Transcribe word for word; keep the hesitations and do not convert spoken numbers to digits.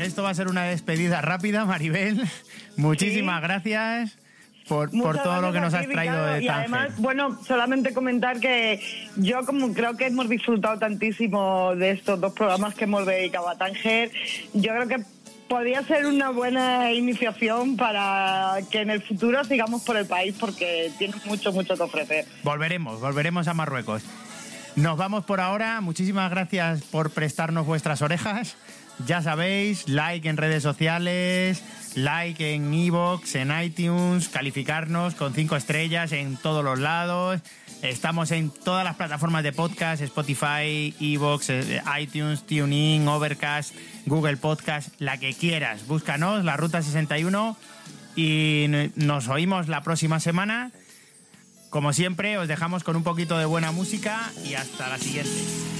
esto va a ser una despedida rápida, Maribel. Muchísimas sí. gracias por, por todo lo que nos has traído Ricardo, de Tánger. Y además, bueno, solamente comentar que yo como creo que hemos disfrutado tantísimo de estos dos programas que hemos dedicado a Tánger, yo creo que podría ser una buena iniciación para que en el futuro sigamos por el país porque tiene mucho, mucho que ofrecer. Volveremos, volveremos a Marruecos. Nos vamos por ahora. Muchísimas gracias por prestarnos vuestras orejas. Ya sabéis, like en redes sociales, like en iVoox, en iTunes, calificarnos con cinco estrellas en todos los lados. Estamos en todas las plataformas de podcast, Spotify, iVoox, iTunes, TuneIn, Overcast, Google Podcast, la que quieras. Búscanos, La Ruta sesenta y uno, y nos oímos la próxima semana. Como siempre, os dejamos con un poquito de buena música y hasta la siguiente.